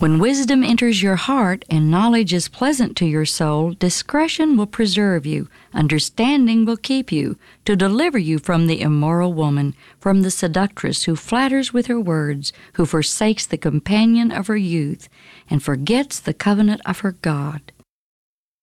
When wisdom enters your heart and knowledge is pleasant to your soul, discretion will preserve you, understanding will keep you, to deliver you from the immoral woman, from the seductress who flatters with her words, who forsakes the companion of her youth, and forgets the covenant of her God.